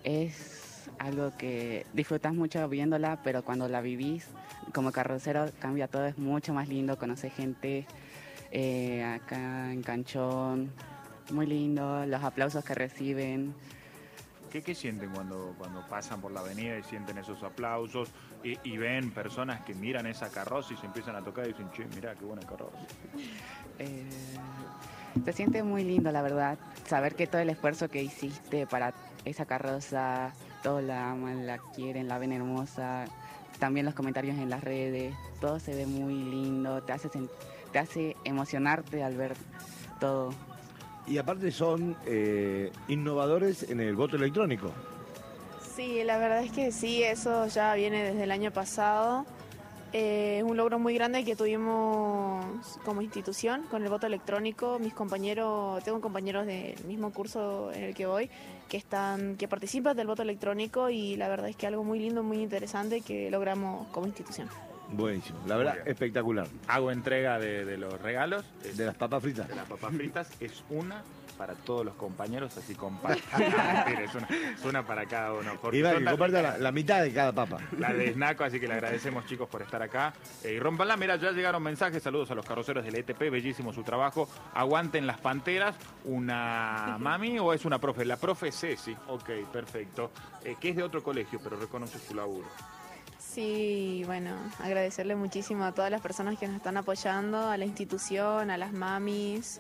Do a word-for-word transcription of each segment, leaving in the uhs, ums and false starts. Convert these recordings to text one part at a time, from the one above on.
es algo que disfrutas mucho viéndola, pero cuando la vivís como carrocero cambia todo, es mucho más lindo, conocer gente eh, acá en Canchón, muy lindo, los aplausos que reciben. ¿Qué, qué sienten cuando, cuando pasan por la avenida y sienten esos aplausos y, y ven personas que miran esa carroza y se empiezan a tocar y dicen, che, mirá qué buena carroza? Eh, se siente muy lindo, la verdad, saber que todo el esfuerzo que hiciste para esa carroza, todos la aman, la quieren, la ven hermosa, también los comentarios en las redes, todo se ve muy lindo, te hace, te hace emocionarte al ver todo. Y aparte son eh, innovadores en el voto electrónico. Sí, la verdad es que sí, eso ya viene desde el año pasado. Eh, es un logro muy grande que tuvimos como institución con el voto electrónico. Mis compañeros, tengo compañeros del mismo curso en el que voy que están, que participan del voto electrónico y la verdad es que algo muy lindo, muy interesante que logramos como institución. Buenísimo, la verdad, espectacular. Hago entrega de, de los regalos. Es, de las papas fritas. De las papas fritas. Es una para todos los compañeros, así comparten. es, una, es una para cada uno. Iván, que comparta la, la mitad de cada papa. La de Snaco, así que le agradecemos, chicos, por estar acá. Eh, y rompanla, mira, ya llegaron mensajes. Saludos a los carroceros del E T P, bellísimo su trabajo. Aguanten las panteras. ¿Una mami o es una profe? La profe Ceci. Ok, perfecto. Eh, que es de otro colegio, pero reconoce su laburo. Sí, bueno, agradecerle muchísimo a todas las personas que nos están apoyando, a la institución, a las mamis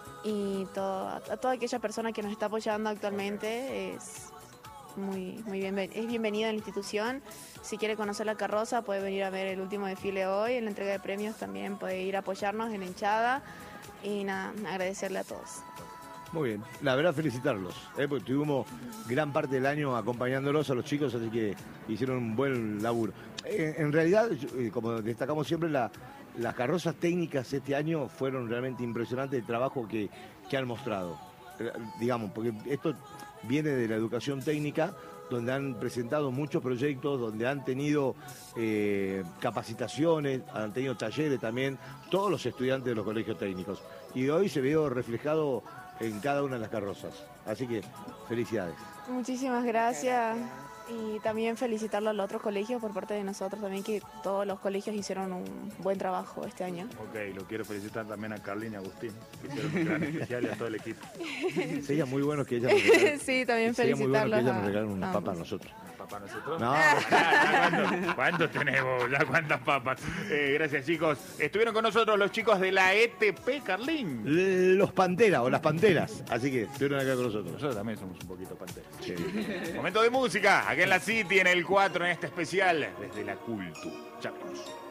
y todo, a toda aquella persona que nos está apoyando actualmente. Es muy, muy bien, es bienvenida a la institución. Si quiere conocer la carroza puede venir a ver el último desfile hoy, en la entrega de premios también puede ir a apoyarnos en la hinchada y nada, agradecerle a todos. Muy bien, la verdad felicitarlos, ¿eh? Porque tuvimos gran parte del año acompañándolos a los chicos, así que hicieron un buen laburo. Eh, en realidad, como destacamos siempre, la, las carrozas técnicas este año fueron realmente impresionantes el trabajo que, que han mostrado. Digamos, porque esto viene de la educación técnica, donde han presentado muchos proyectos, donde han tenido eh, capacitaciones, han tenido talleres también, todos los estudiantes de los colegios técnicos. Y hoy se vio reflejado en cada una de las carrozas. Así que, felicidades. Muchísimas gracias. Y también felicitarlo a los otros colegios por parte de nosotros también, que todos los colegios hicieron un buen trabajo este año. Ok, lo quiero felicitar también a Carlín y Agustín, que hicieron un gran especial, y a todo el equipo. Sería muy bueno que ellas nos regalen, sí, también sería muy bueno que ellas a, nos regalen unas a papas a nosotros. ¿Papas nosotros? No. Ya, ya, ¿cuánto, ¿Cuánto tenemos? ¿Ya cuántas papas? Eh, gracias, chicos. Estuvieron con nosotros los chicos de la E T P, Carlín. Los Panteras o las Panteras. Así que estuvieron acá con nosotros. Nosotros también somos un poquito panteras. Sí. Momento de música, acá en la City, en el cuatro, en este especial, desde la Cultu. Ya vemos.